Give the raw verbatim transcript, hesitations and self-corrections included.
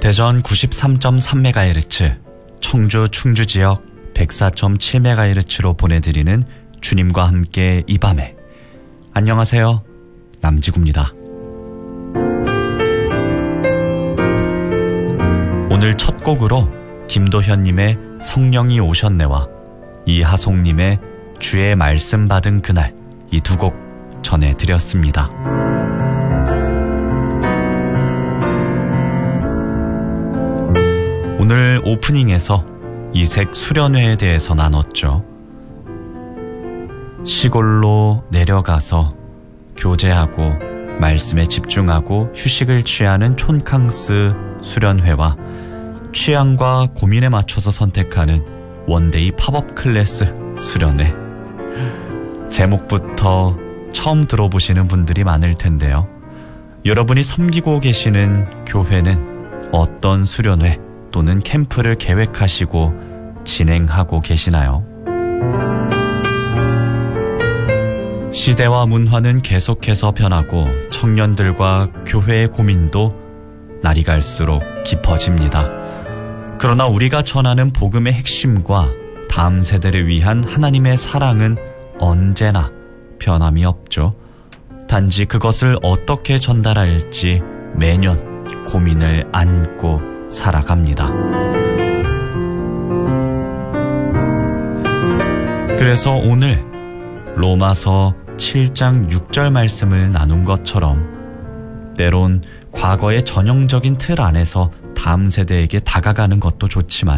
대전 구십삼 점 삼 메가헤르츠, 청주 충주 지역 백사 점 칠 메가헤르츠로 보내드리는 주님과 함께 이 밤에. 안녕하세요, 남지구입니다. 오늘 첫 곡으로 김도현님의 성령이 오셨네와 이하송님의 주의 말씀 받은 그날, 이 두 곡 전해드렸습니다. 오늘 오프닝에서 이색 수련회에 대해서 나눴죠. 시골로 내려가서 교제하고 말씀에 집중하고 휴식을 취하는 촌캉스 수련회와 취향과 고민에 맞춰서 선택하는 원데이 팝업 클래스 수련회. 제목부터 처음 들어보시는 분들이 많을 텐데요. 여러분이 섬기고 계시는 교회는 어떤 수련회 또는 캠프를 계획하시고 진행하고 계시나요? 시대와 문화는 계속해서 변하고 청년들과 교회의 고민도 날이 갈수록 깊어집니다. 그러나 우리가 전하는 복음의 핵심과 다음 세대를 위한 하나님의 사랑은 언제나 변함이 없죠. 단지 그것을 어떻게 전달할지 매년 고민을 안고 살아갑니다. 그래서 오늘 로마서 칠 장 육 절 말씀을 나눈 것처럼 때론 과거의 전형적인 틀 안에서 다음 세대에게 다가가는 것도 좋지만